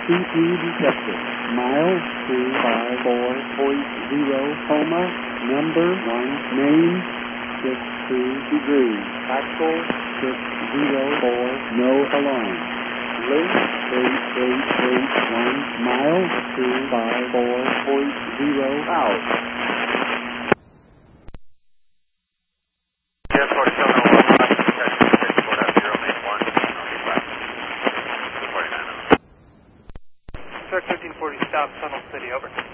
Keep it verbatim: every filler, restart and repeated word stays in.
C P detected. Miles two five four point zero, coma, number one, main, six two degrees. Actual, six zero four, no alarm. Link, eight eight eight one, miles two five four point zero, out. ten forty-seven oh one, report out zero eight one, two forty-nine. Start thirteen forty, stop, Tunnel City, over.